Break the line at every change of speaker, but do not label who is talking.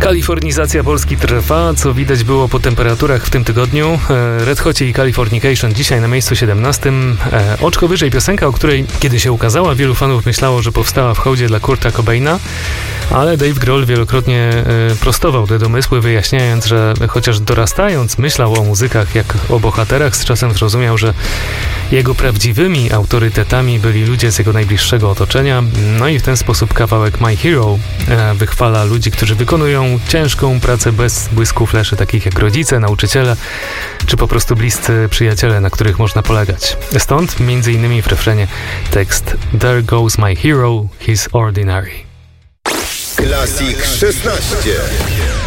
Kalifornizacja Polski trwa, co widać było po temperaturach w tym tygodniu. Red Hocie i Californication dzisiaj na miejscu 17. Oczko wyżej piosenka, o której kiedy się ukazała, wielu fanów myślało, że powstała w hołdzie dla Kurta Cobaina, ale Dave Grohl wielokrotnie prostował te domysły, wyjaśniając, że chociaż dorastając myślał o muzykach jak o bohaterach, z czasem zrozumiał, że jego prawdziwymi autorytetami byli ludzie z jego najbliższego otoczenia. No i w ten sposób kawałek My Hero wychwala ludzi, którzy wykonują ciężką pracę bez błysku fleszy, takich jak rodzice, nauczyciele, czy po prostu bliscy przyjaciele, na których można polegać. Stąd między innymi w refrenie tekst There goes my hero, he's ordinary.
Classic 16.